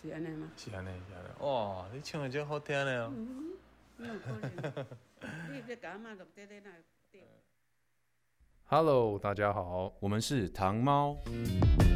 是安尼吗？ 是安尼，哇，你唱的真好听的哦。 哪有可能？你这甲妈录这个哪对？ Hello， 大家好，我们是糖猫。